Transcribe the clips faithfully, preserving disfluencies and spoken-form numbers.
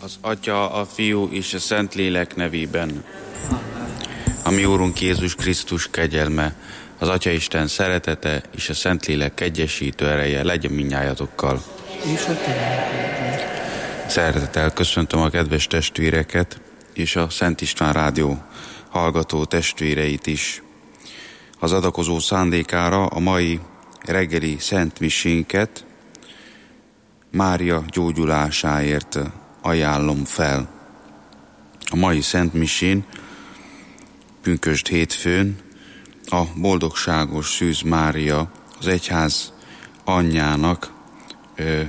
Az Atya, a Fiú és a Szentlélek nevében. A mi Úrunk Jézus Krisztus kegyelme, az Atyaisten szeretete és a Szentlélek egyesítő ereje legyen mindnyájatokkal. És a Szeretettel köszöntöm a kedves testvéreket és a Szent István Rádió hallgató testvéreit is. Az adakozó szándékára a mai reggeli Szent Misénket Mária gyógyulásáért ajánlom fel. A mai Szent Misén, pünkösd hétfőn a boldogságos Szűz Mária, az egyház anyjának ö,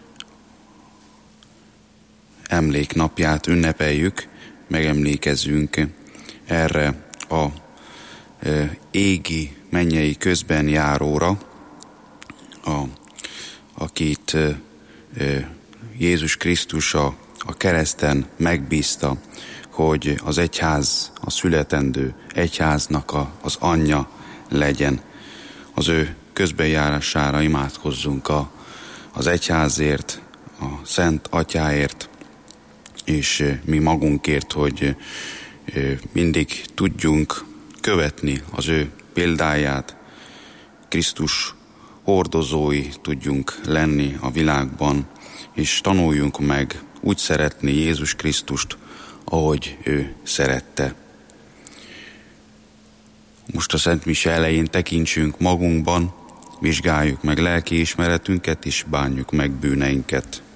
emléknapját ünnepeljük, megemlékezünk erre a ö, égi, mennyei közben járóra, a, akit ö, ö, Jézus Krisztus a, a kereszten megbízta, hogy az egyház, a születendő egyháznak a, az anyja legyen. Az ő közbenjárására imádkozzunk a, az egyházért, a Szent Atyáért, és mi magunkért, hogy mindig tudjunk követni az ő példáját, Krisztus hordozói tudjunk lenni a világban, és tanuljunk meg úgy szeretni Jézus Krisztust, ahogy ő szerette. Most a Szent Mise elején tekintsünk magunkban, vizsgáljuk meg lelkiismeretünket, és bánjuk meg bűneinket.